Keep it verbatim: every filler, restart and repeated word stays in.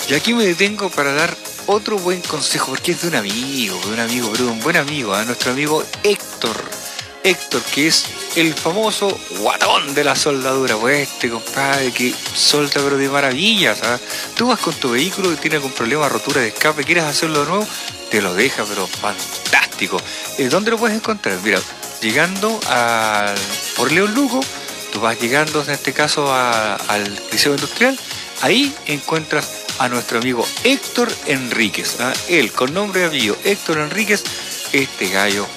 Y aquí me detengo para dar otro buen consejo, porque es de un amigo, de un amigo, pero de un buen amigo, a nuestro amigo Héctor. Héctor, que es el famoso guatón de la soldadura, pues este compadre que solda pero de maravillas, ¿sabes? Tú vas con tu vehículo y tiene algún problema, rotura de escape, quieres hacerlo de nuevo, te lo deja, pero fantástico. Eh, ¿Dónde lo puedes encontrar? Mira, llegando a, por León Lugo, tú vas llegando en este caso a, al Liceo Industrial, ahí encuentras a nuestro amigo Héctor Enríquez, ¿eh? Él con nombre y apellido, Héctor Enríquez, este gallo